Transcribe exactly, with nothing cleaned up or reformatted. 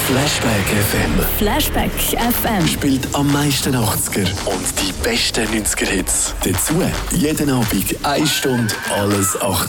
Flashback F M. Flashback F M. Spielt am meisten achtziger und die besten neunziger Hits. Dazu jeden Abend eine Stunde alles achtziger.